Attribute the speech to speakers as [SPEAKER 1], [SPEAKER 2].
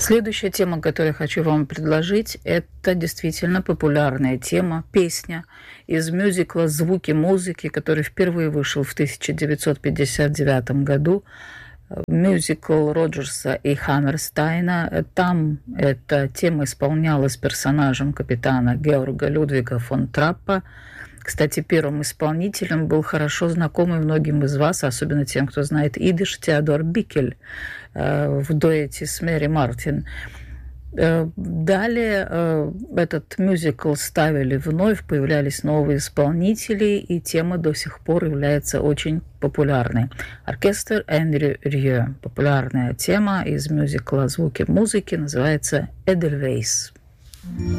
[SPEAKER 1] Следующая тема, которую я хочу вам предложить, это действительно популярная тема, песня из мюзикла «Звуки музыки», который впервые вышел в 1959 году. Мюзикл Роджерса и Хаммерстайна. Там эта тема исполнялась персонажем капитана Георга Людвига фон Траппа. Кстати, первым исполнителем был хорошо знакомый многим из вас, особенно тем, кто знает идиш, Теодор Бикель в дуэте с Мэри Мартин. Далее этот мюзикл ставили вновь, появлялись новые исполнители, и тема до сих пор является очень популярной. Оркестр Эндрю Рье. Популярная тема из мюзикла «Звуки музыки» называется «Эдельвейс».